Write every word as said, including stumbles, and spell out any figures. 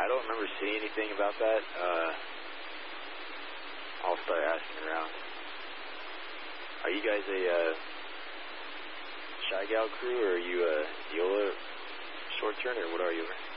I don't remember seeing anything about that. Uh, I'll start asking around. Are you guys a uh, Shy Gal crew, or are you a Yola short turn, or what are you?